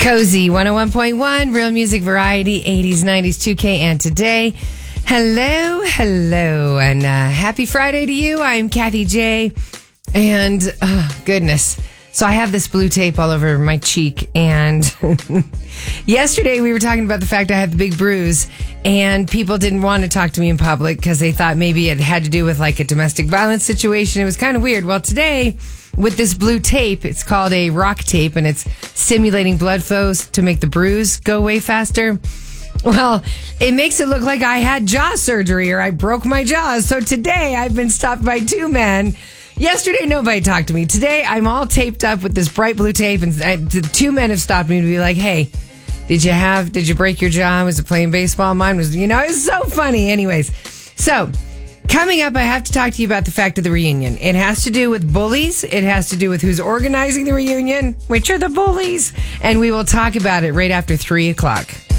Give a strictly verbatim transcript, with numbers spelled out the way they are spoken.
Cozy one oh one point one, real music variety, eighties, nineties, two K, and today. Hello, hello, and uh, happy Friday to you. I'm Kathy J. And, oh, goodness. So I have this blue tape all over my cheek, and yesterday we were talking about the fact I had the big bruise, and people didn't want to talk to me in public because they thought maybe it had to do with like a domestic violence situation. It was kind of weird. Well, today, with this blue tape, it's called a rock tape, and it's simulating blood flows to make the bruise go away faster. Well, it makes it look like I had jaw surgery or I broke my jaws. So today I've been stopped by two men. Yesterday, nobody talked to me. Today, I'm all taped up with this bright blue tape, and I, the two men have stopped me to be like, hey, did you have, did you break your jaw? Was it playing baseball? Mine was, you know, it's so funny. Anyways, so coming up, I have to talk to you about the fact of the reunion. It has to do with bullies. It has to do with who's organizing the reunion, which are the bullies. And we will talk about it right after three o'clock.